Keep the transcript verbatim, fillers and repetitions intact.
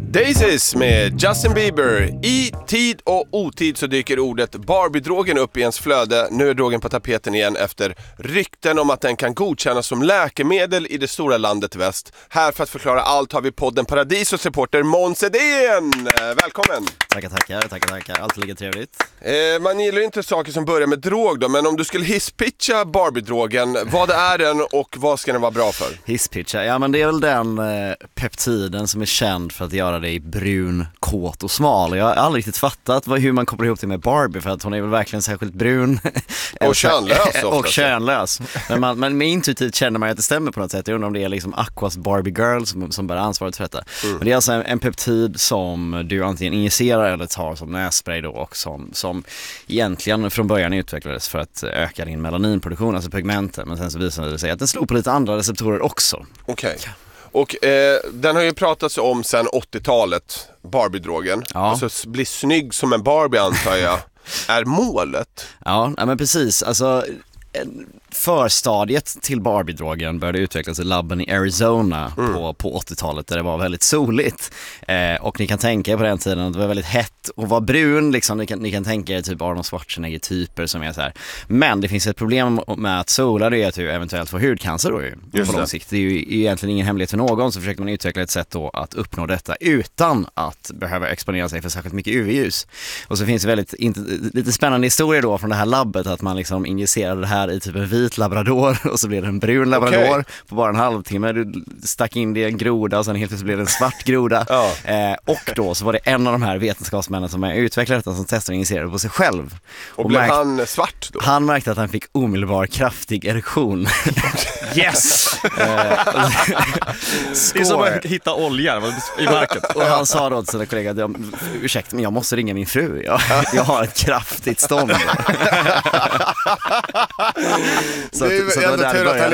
Daisies med Justin Bieber. I tid och otid så dyker ordet Barbie-drogen upp i ens flöde. Nu är drogen på tapeten igen efter rykten om att den kan godkännas som läkemedel i det stora landet väst. Här för att förklara allt har vi podden Paradisos reporter Måns Edén. Välkommen! Tackar, tackar, tackar, tackar. Allt ligger trevligt. Eh, man gillar ju inte saker som börjar med drog då, men om du skulle hisspitcha Barbie-drogen, vad är den och vad ska den vara bra för? Hisspitcha, ja men det är väl den eh, peptiden som är känd för att göra dig brun, kåt och smal. Jag har aldrig riktigt fattat vad, hur man kopplar ihop det med Barbie, för att hon är väl verkligen särskilt brun. Och könlös. och könlös. Men, man, men med intuitivt känner man att det stämmer på något sätt. Jag undrar om det är liksom Aquas Barbie Girl som, som bär ansvaret för detta. Mm. Men det är alltså en, en peptid som du antingen injicerar eller tar som nässpray då, och som, som egentligen från början utvecklades för att öka din melaninproduktion, alltså pigmenter. Men sen så visade det sig att den slår på lite andra receptorer också. Okej. Okay. Och eh, den har ju pratats om sedan åttiotalet, Barbie-drogen. Ja. Alltså bli snygg som en Barbie antar jag är målet. Ja, men precis. Alltså förstadiet till Barbie-drogen började utvecklas i labben i Arizona mm. på, på åttiotalet där det var väldigt soligt. Eh, och ni kan tänka er på den tiden att det var väldigt hett och var brun. Liksom. Ni, kan, ni kan tänka er typ Arnold Schwarzenegger-typer som är så här. Men det finns ett problem med att sola, det är att du eventuellt får hudcancer då ju, på lång sikt. Det är ju egentligen ingen hemlighet för någon, så försöker man utveckla ett sätt då att uppnå detta utan att behöva exponera sig för särskilt mycket U V-ljus. Och så finns det väldigt inte, lite spännande historier då från det här labbet att man liksom injicerade det här i typ en vit labrador och så blev det en brun labrador okay. på bara en halvtimme. Du stack in det i en groda och sen helt plötsligt blev det en svart groda. Ja. Eh, och då så var det en av de här vetenskapsmännen som utvecklade detta som testade och injicerade på sig själv. Och, och blev märkt, han svart då? Han märkte att han fick omedelbar kraftig erektion. Yes! Det är som att hitta olja i marken. Och han sa då till sina kollegor, ursäkta men jag måste ringa min fru. Jag, jag har ett kraftigt stånd. Så det är ju ändå tur att han